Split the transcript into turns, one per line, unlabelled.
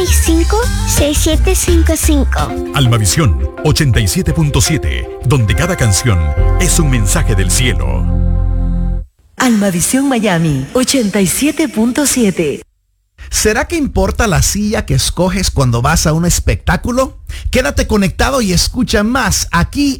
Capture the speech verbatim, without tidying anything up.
cinco seis siete cinco cinco.
Almavisión ochenta y siete punto siete, donde cada canción es un mensaje del cielo.
Almavisión Miami ochenta y siete punto siete.
¿Será que importa la silla que escoges cuando vas a un espectáculo? Quédate conectado y escucha más aquí